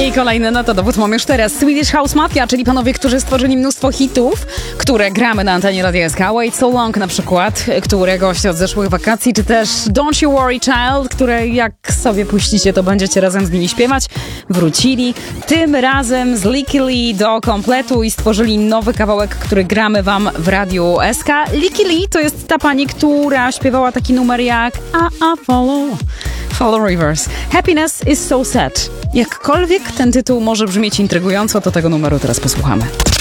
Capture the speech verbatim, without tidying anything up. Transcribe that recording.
I kolejny no to dowód mam już teraz. Swedish House Mafia, czyli panowie, którzy stworzyli mnóstwo hitów, które gramy na antenie Radia S K. Wait So Long na przykład, które goście od zeszłych wakacji, czy też Don't You Worry Child, które jak sobie puścicie, to będziecie razem z nimi śpiewać. Wrócili tym razem z Licky Lee do kompletu i stworzyli nowy kawałek, który gramy wam w Radiu S K. Licky Lee to jest ta pani, która śpiewała taki numer jak I, I Follow, Follow Rivers. Happiness is so sad. Jakkolwiek ten tytuł może brzmieć intrygująco, to tego numeru teraz posłuchamy.